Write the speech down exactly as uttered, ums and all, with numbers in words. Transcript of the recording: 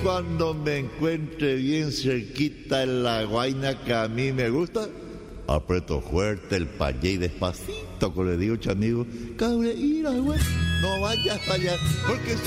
cuando me encuentre bien cerquita en la guaina que a mí me gusta, aprieto fuerte el payé y despacito, como le digo, amigo, cabre, ira, güey, no vayas para allá, porque